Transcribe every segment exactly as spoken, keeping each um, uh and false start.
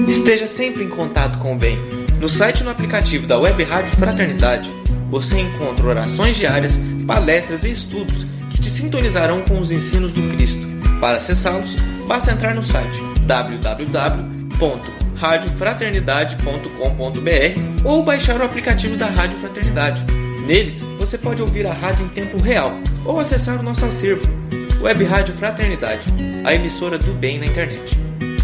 Esteja sempre em contato com o bem. No site e no aplicativo da Web Rádio Fraternidade, você encontra orações diárias, palestras e estudos que te sintonizarão com os ensinos do Cristo. Para acessá-los, basta entrar no site w w w ponto rádio fraternidade ponto com ponto b r ou baixar o aplicativo da Rádio Fraternidade. Neles, você pode ouvir a rádio em tempo real ou acessar o nosso acervo. Web Rádio Fraternidade, a emissora do bem na internet.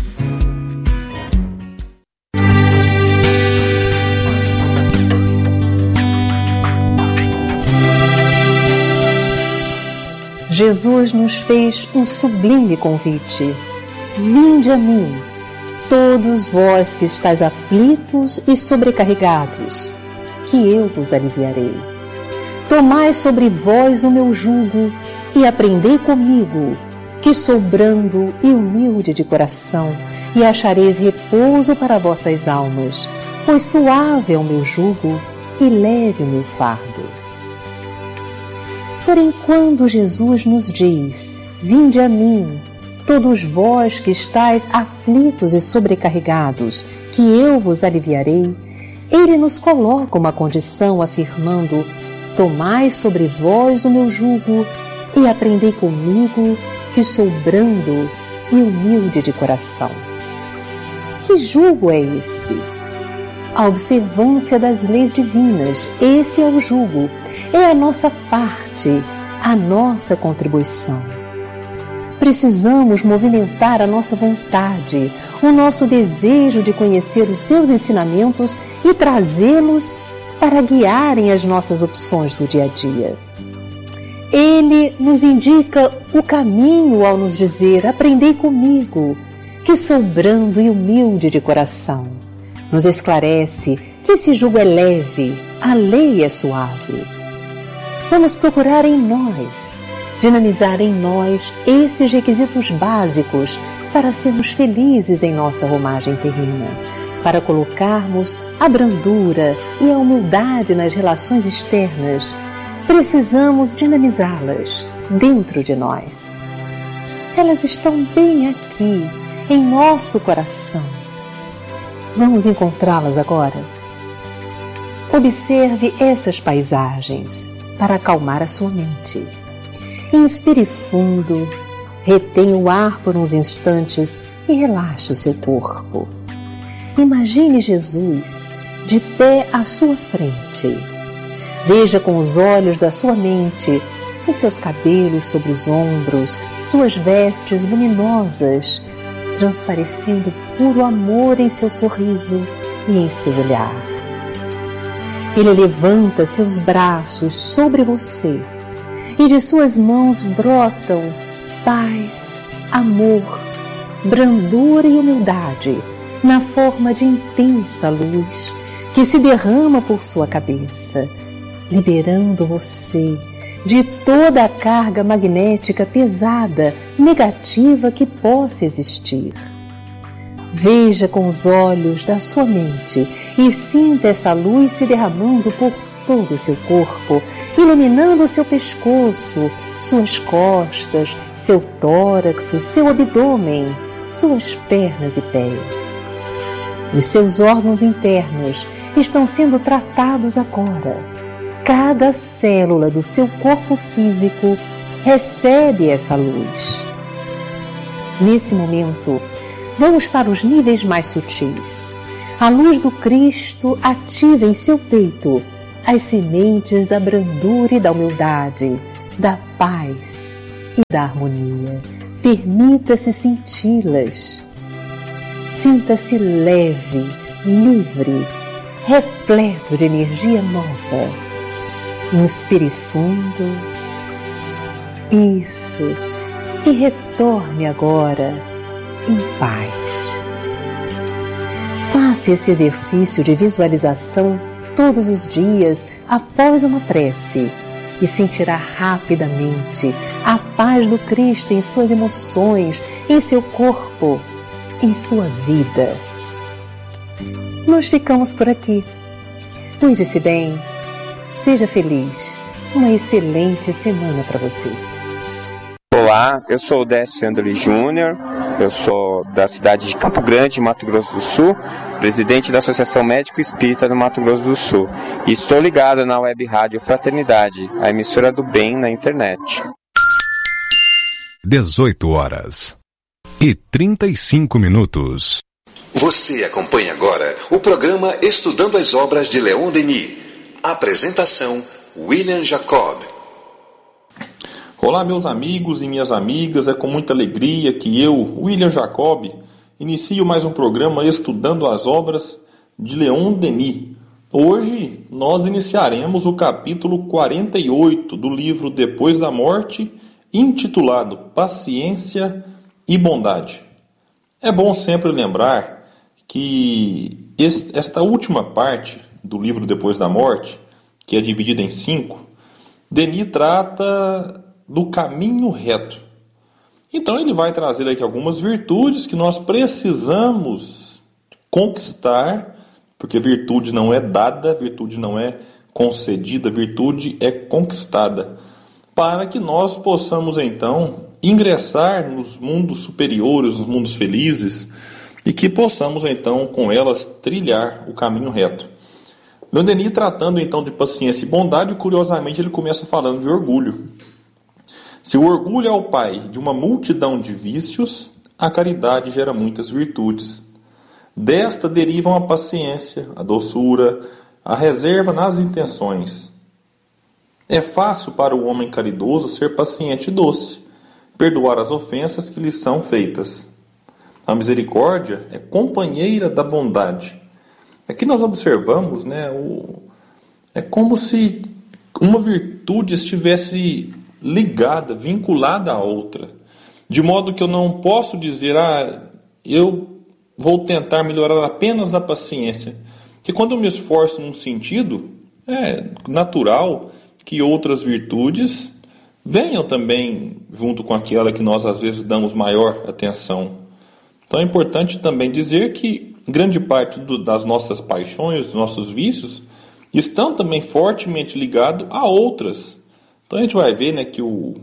Jesus nos fez um sublime convite. Vinde a mim, todos vós que estáis aflitos e sobrecarregados, que eu vos aliviarei. Tomai sobre vós o meu jugo e aprendei comigo, que sou brando e humilde de coração, e achareis repouso para vossas almas, pois suave é o meu jugo e leve o meu fardo. Porém, quando Jesus nos diz, vinde a mim, todos vós que estáis aflitos e sobrecarregados, que eu vos aliviarei, Ele nos coloca uma condição afirmando, tomai sobre vós o meu jugo e aprendei comigo, que sou brando e humilde de coração. Que jugo é esse? A observância das leis divinas, esse é o jugo, é a nossa parte, a nossa contribuição. Precisamos movimentar a nossa vontade, o nosso desejo de conhecer os seus ensinamentos e trazê-los para guiarem as nossas opções do dia a dia. Ele nos indica o caminho ao nos dizer, aprendei comigo, que sou brando e humilde de coração. Nos esclarece que esse jugo é leve, a lei é suave. Vamos procurar em nós, dinamizar em nós esses requisitos básicos para sermos felizes em nossa romagem terrena, para colocarmos a brandura e a humildade nas relações externas. Precisamos dinamizá-las dentro de nós. Elas estão bem aqui, em nosso coração. Vamos encontrá-las agora? Observe essas paisagens para acalmar a sua mente. Inspire fundo, retenha o ar por uns instantes e relaxe o seu corpo. Imagine Jesus de pé à sua frente. Veja com os olhos da sua mente os seus cabelos sobre os ombros, suas vestes luminosas, transparecendo puro amor em seu sorriso e em seu olhar. Ele levanta seus braços sobre você e de suas mãos brotam paz, amor, brandura e humildade na forma de intensa luz que se derrama por sua cabeça, liberando você de toda a carga magnética pesada, negativa que possa existir. Veja com os olhos da sua mente e sinta essa luz se derramando por todo o seu corpo, iluminando o seu pescoço, suas costas, seu tórax, seu abdômen, suas pernas e pés. Os seus órgãos internos estão sendo tratados agora. Cada célula do seu corpo físico recebe essa luz. Nesse momento, vamos para os níveis mais sutis. A luz do Cristo ativa em seu peito as sementes da brandura e da humildade, da paz e da harmonia. Permita-se senti-las. Sinta-se leve, livre, repleto de energia nova. Inspire fundo. Isso. E retorne agora em paz. Faça esse exercício de visualização todos os dias após uma prece e sentirá rapidamente a paz do Cristo em suas emoções, em seu corpo, em sua vida. Nós ficamos por aqui. Cuide-se bem. Seja feliz. Uma excelente semana para você. Olá, eu sou o Décio Andoli Júnior, Eu sou da cidade de Campo Grande, Mato Grosso do Sul, presidente da Associação Médico Espírita do Mato Grosso do Sul. E estou ligado na Web Rádio Fraternidade, a emissora do bem na internet. dezoito horas e trinta e cinco minutos. Você acompanha agora o programa Estudando as Obras de Leon Denis. Apresentação, William Jacob. Olá, meus amigos e minhas amigas, é com muita alegria que eu, William Jacob, inicio mais um programa Estudando as Obras de Leon Denis. Hoje nós iniciaremos o capítulo quarenta e oito do livro Depois da Morte, intitulado Paciência e Bondade. É bom sempre lembrar que esta última parte do livro Depois da Morte, que é dividida em cinco, Denis trata do caminho reto. Então ele vai trazer aqui algumas virtudes que nós precisamos conquistar, porque virtude não é dada, virtude não é concedida, virtude é conquistada, para que nós possamos então ingressar nos mundos superiores, nos mundos felizes, e que possamos então com elas trilhar o caminho reto. Leon Denis, tratando então de paciência e bondade, curiosamente ele começa falando de orgulho. Se o orgulho é o pai de uma multidão de vícios, a caridade gera muitas virtudes. Desta derivam a paciência, a doçura, a reserva nas intenções. É fácil para o homem caridoso ser paciente e doce, perdoar as ofensas que lhe são feitas. A misericórdia é companheira da bondade. Aqui nós observamos, né, o... é como se uma virtude estivesse ligada, vinculada à outra, de modo que eu não posso dizer, ah, eu vou tentar melhorar apenas na paciência, que quando eu me esforço num sentido, é natural que outras virtudes venham também junto com aquela que nós às vezes damos maior atenção. Então é importante também dizer que grande parte do, das nossas paixões, dos nossos vícios, estão também fortemente ligados a outras. Então a gente vai ver, né, que, o,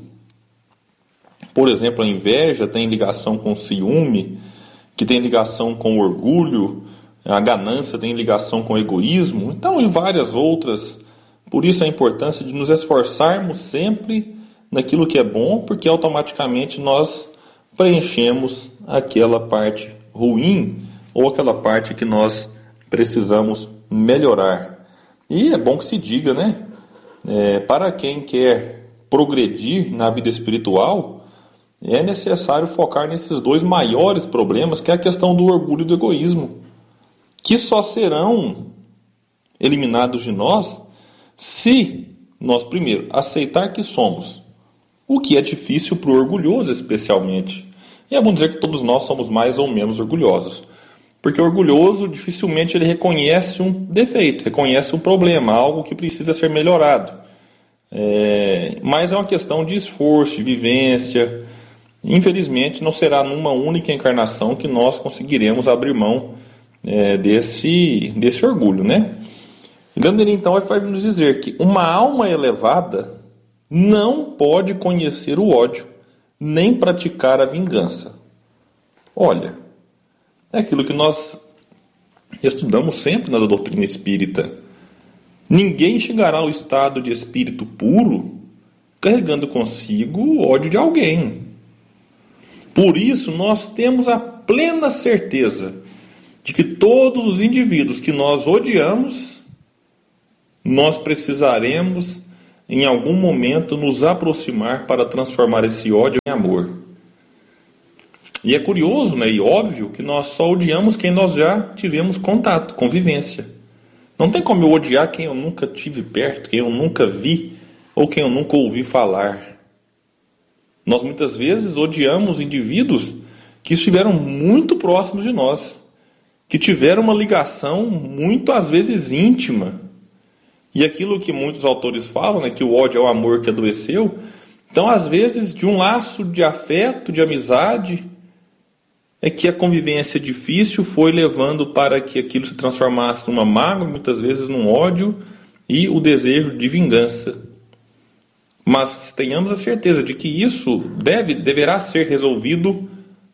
por exemplo, a inveja tem ligação com o ciúme, que tem ligação com o orgulho, a ganância tem ligação com o egoísmo, então e várias outras. Por isso a importância de nos esforçarmos sempre naquilo que é bom, porque automaticamente nós preenchemos aquela parte ruim ou aquela parte que nós precisamos melhorar. E é bom que se diga, né? É, para quem quer progredir na vida espiritual, é necessário focar nesses dois maiores problemas, que é a questão do orgulho e do egoísmo, que só serão eliminados de nós se nós, primeiro, aceitar que somos, o que é difícil para o orgulhoso especialmente. E é bom dizer que todos nós somos mais ou menos orgulhosos, porque o orgulhoso dificilmente ele reconhece um defeito, reconhece um problema, algo que precisa ser melhorado. É, mas é uma questão de esforço, de vivência. Infelizmente não será numa única encarnação que nós conseguiremos abrir mão é, desse, desse orgulho, né? Leon Denis então vai nos dizer que uma alma elevada não pode conhecer o ódio, nem praticar a vingança. Olha, é aquilo que nós estudamos sempre na doutrina espírita. Ninguém chegará ao estado de espírito puro carregando consigo o ódio de alguém. Por isso, nós temos a plena certeza de que todos os indivíduos que nós odiamos, nós precisaremos, em algum momento, nos aproximar para transformar esse ódio em amor. E é curioso, né, e óbvio que nós só odiamos quem nós já tivemos contato, convivência. Não tem como eu odiar quem eu nunca tive perto, quem eu nunca vi ou quem eu nunca ouvi falar. Nós muitas vezes odiamos indivíduos que estiveram muito próximos de nós, que tiveram uma ligação muito às vezes íntima. E aquilo que muitos autores falam, né, que o ódio é o amor que adoeceu. Então, às vezes, de um laço de afeto, de amizade, é que a convivência difícil foi levando para que aquilo se transformasse numa mágoa, muitas vezes num ódio e o desejo de vingança. Mas tenhamos a certeza de que isso deve, deverá ser resolvido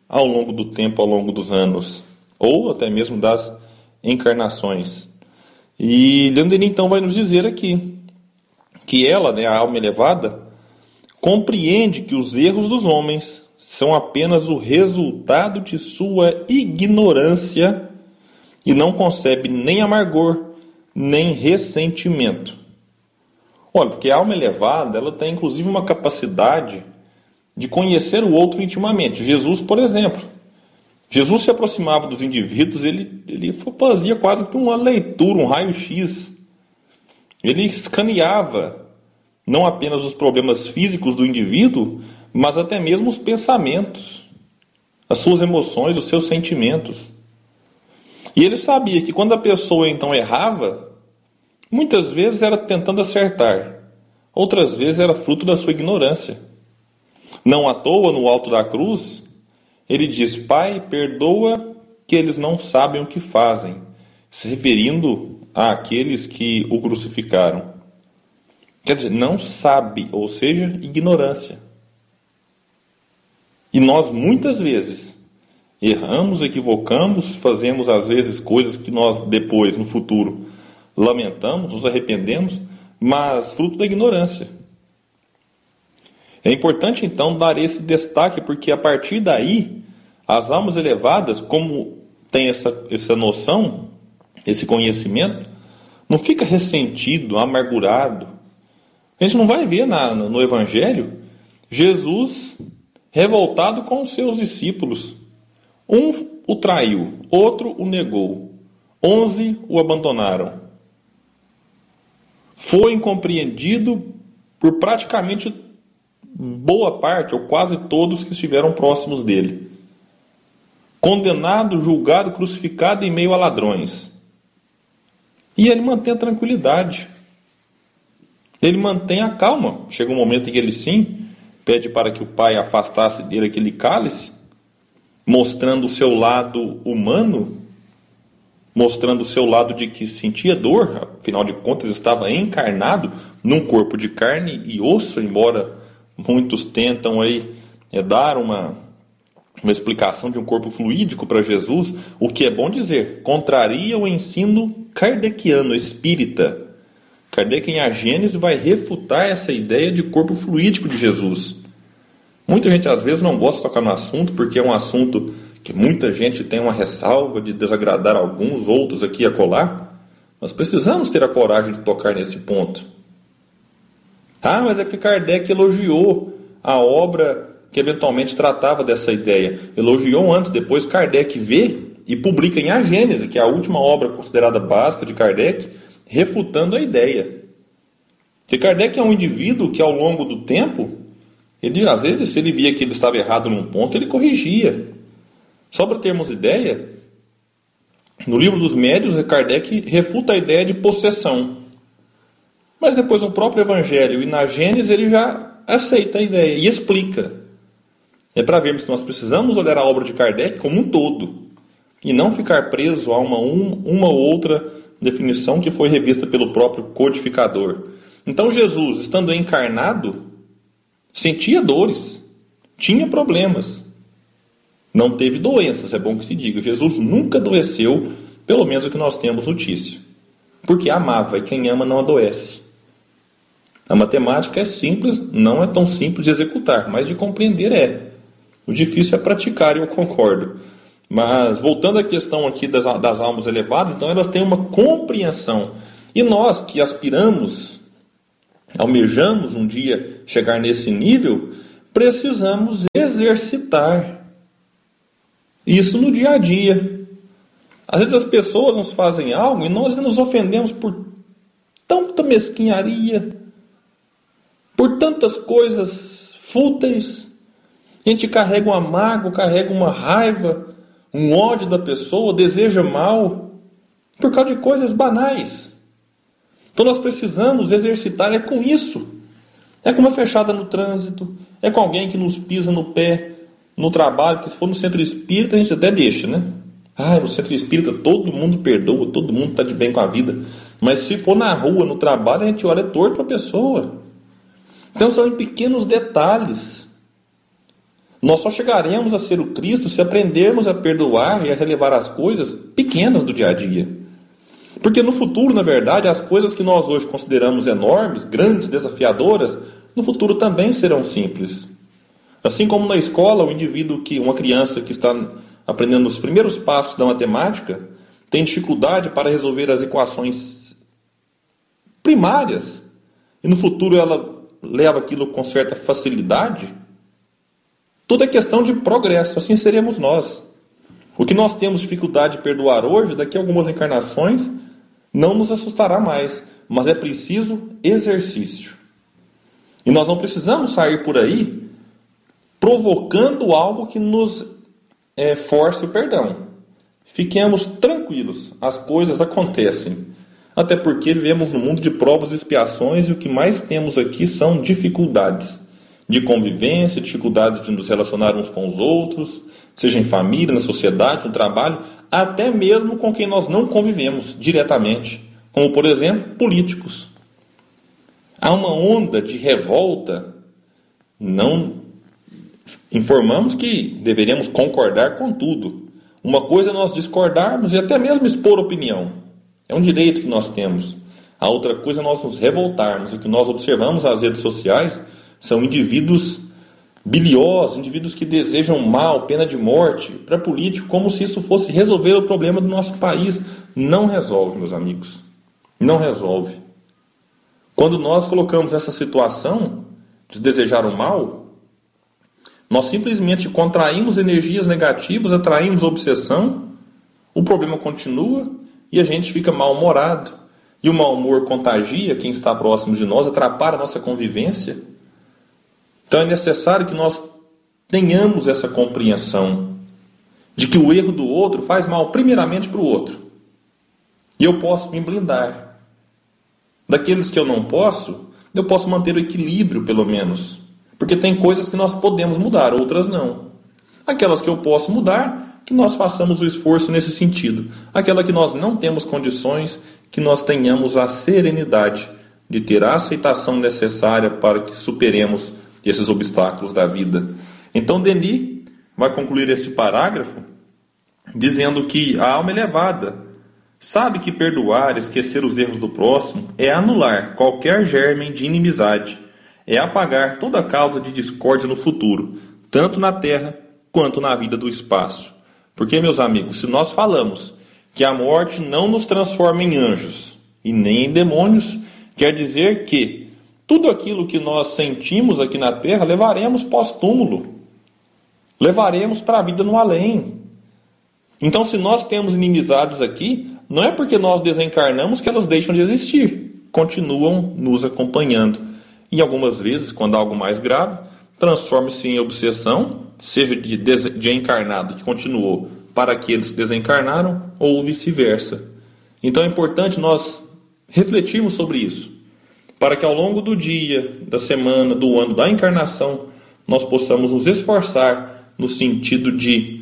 ao longo do tempo, ao longo dos anos, ou até mesmo das encarnações. E Leon Denis então vai nos dizer aqui que ela, né, a alma elevada, compreende que os erros dos homens são apenas o resultado de sua ignorância e não concebe nem amargor, nem ressentimento. Olha, porque a alma elevada, ela tem inclusive uma capacidade de conhecer o outro intimamente. Jesus, por exemplo, Jesus se aproximava dos indivíduos, ele, ele fazia quase que uma leitura, um raio-x. Ele escaneava não apenas os problemas físicos do indivíduo, mas até mesmo os pensamentos, as suas emoções, os seus sentimentos. E ele sabia que quando a pessoa então errava, muitas vezes era tentando acertar, outras vezes era fruto da sua ignorância. Não à toa, no alto da cruz, ele diz: Pai, perdoa que eles não sabem o que fazem, se referindo àqueles que o crucificaram. Quer dizer, não sabe, ou seja, ignorância. E nós muitas vezes erramos, equivocamos, fazemos às vezes coisas que nós depois, no futuro, lamentamos, nos arrependemos, mas fruto da ignorância. É importante então dar esse destaque, porque a partir daí, as almas elevadas, como tem essa, essa noção, esse conhecimento, não fica ressentido, amargurado. A gente não vai ver na, no Evangelho Jesus revoltado com os seus discípulos. Um o traiu, outro o negou, onze o abandonaram. Foi incompreendido por praticamente boa parte, ou quase todos que estiveram próximos dele. Condenado, julgado, crucificado em meio a ladrões. E ele mantém a tranquilidade. Ele mantém a calma. Chega um momento em que ele sim pede para que o pai afastasse dele aquele cálice, mostrando o seu lado humano, mostrando o seu lado de que sentia dor, afinal de contas estava encarnado num corpo de carne e osso, embora muitos tentam aí é, dar uma, uma explicação de um corpo fluídico para Jesus, o que é bom dizer, contraria o ensino kardeciano, espírita. Kardec, em A Gênese, vai refutar essa ideia de corpo fluídico de Jesus. Muita gente, às vezes, não gosta de tocar no assunto, porque é um assunto que muita gente tem uma ressalva de desagradar alguns, outros aqui e acolá. Nós precisamos ter a coragem de tocar nesse ponto. Ah, mas é porque Kardec elogiou a obra que eventualmente tratava dessa ideia. Elogiou antes, depois Kardec vê e publica em A Gênese, que é a última obra considerada básica de Kardec, refutando a ideia. Que Kardec é um indivíduo que, ao longo do tempo, ele, às vezes, se ele via que ele estava errado num ponto, ele corrigia. Só para termos ideia, no livro dos Médiuns, Kardec refuta a ideia de possessão. Mas depois, no próprio Evangelho e na Gênese, ele já aceita a ideia e explica. É para vermos que nós precisamos olhar a obra de Kardec como um todo e não ficar preso a uma, um, uma ou outra definição que foi revista pelo próprio codificador. Então Jesus, estando encarnado, sentia dores, tinha problemas, não teve doenças, é bom que se diga. Jesus nunca adoeceu, pelo menos o que nós temos notícia, porque amava, e quem ama não adoece. A matemática é simples, não é tão simples de executar, mas de compreender é. O difícil é praticar, e eu concordo. Mas, voltando à questão aqui das, das almas elevadas, então elas têm uma compreensão. E nós que aspiramos, almejamos um dia chegar nesse nível, precisamos exercitar isso no dia a dia. Às vezes as pessoas nos fazem algo e nós nos ofendemos por tanta mesquinharia, por tantas coisas fúteis. A gente carrega uma mágoa, carrega uma raiva, um ódio da pessoa, deseja mal, por causa de coisas banais. Então nós precisamos exercitar, é com isso. É com uma fechada no trânsito, é com alguém que nos pisa no pé, no trabalho, que se for no centro espírita a gente até deixa, né? Ah, no centro espírita todo mundo perdoa, todo mundo está de bem com a vida. Mas se for na rua, no trabalho, a gente olha torto para a pessoa. Então são em pequenos detalhes. Nós só chegaremos a ser o Cristo se aprendermos a perdoar e a relevar as coisas pequenas do dia a dia. Porque no futuro, na verdade, as coisas que nós hoje consideramos enormes, grandes, desafiadoras, no futuro também serão simples. Assim como na escola, o indivíduo que, uma criança que está aprendendo os primeiros passos da matemática, tem dificuldade para resolver as equações primárias, e no futuro ela leva aquilo com certa facilidade, tudo é questão de progresso, assim seremos nós. O que nós temos dificuldade de perdoar hoje, daqui a algumas encarnações, não nos assustará mais, mas é preciso exercício. E nós não precisamos sair por aí provocando algo que nos é, force o perdão. Fiquemos tranquilos, as coisas acontecem. Até porque vivemos num mundo de provas e expiações e o que mais temos aqui são dificuldades de convivência, dificuldades de nos relacionar uns com os outros, seja em família, na sociedade, no trabalho, até mesmo com quem nós não convivemos diretamente, como, por exemplo, políticos. Há uma onda de revolta, não informamos que deveríamos concordar com tudo. Uma coisa é nós discordarmos e até mesmo expor opinião. É um direito que nós temos. A outra coisa é nós nos revoltarmos. O que nós observamos nas redes sociais são indivíduos biliosos, indivíduos que desejam mal, pena de morte para político, como se isso fosse resolver o problema do nosso país. Não resolve, meus amigos. Não resolve. Quando nós colocamos essa situação de desejar o mal, nós simplesmente contraímos energias negativas, atraímos obsessão, o problema continua e a gente fica mal-humorado. E o mau humor contagia quem está próximo de nós, atrapalha a nossa convivência. Então é necessário que nós tenhamos essa compreensão de que o erro do outro faz mal primeiramente para o outro. E eu posso me blindar. Daqueles que eu não posso, eu posso manter o equilíbrio, pelo menos. Porque tem coisas que nós podemos mudar, outras não. Aquelas que eu posso mudar, que nós façamos o esforço nesse sentido. Aquela que nós não temos condições, que nós tenhamos a serenidade de ter a aceitação necessária para que superemos esses obstáculos da vida. Então Denis vai concluir esse parágrafo dizendo que a alma elevada sabe que perdoar, esquecer os erros do próximo é anular qualquer germe de inimizade, é apagar toda causa de discórdia no futuro, tanto na terra quanto na vida do espaço. Porque, meus amigos, se nós falamos que a morte não nos transforma em anjos e nem em demônios, quer dizer que tudo aquilo que nós sentimos aqui na terra levaremos pós-túmulo, levaremos para a vida no além. Então, se nós temos inimizades aqui, não é porque nós desencarnamos que elas deixam de existir, continuam nos acompanhando. E algumas vezes, quando há algo mais grave, transforma-se em obsessão, seja de, de encarnado que continuou para aqueles que desencarnaram, ou vice-versa. Então é importante nós refletirmos sobre isso, para que ao longo do dia, da semana, do ano, da encarnação, nós possamos nos esforçar no sentido de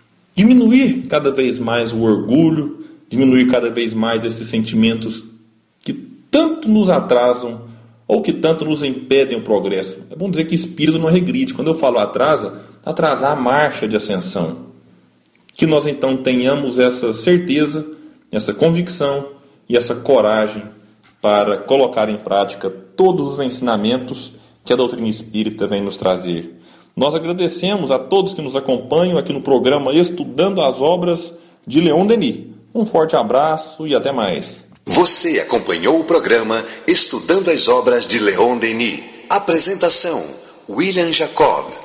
diminuir cada vez mais o orgulho, diminuir cada vez mais esses sentimentos que tanto nos atrasam ou que tanto nos impedem o progresso. É bom dizer que espírito não regride. Quando eu falo atrasa, atrasar a marcha de ascensão. Que nós então tenhamos essa certeza, essa convicção e essa coragem para colocar em prática todos os ensinamentos que a doutrina espírita vem nos trazer. Nós agradecemos a todos que nos acompanham aqui no programa Estudando as Obras de Leon Denis. Um forte abraço e até mais. Você acompanhou o programa Estudando as Obras de Leon Denis. Apresentação: William Jacob.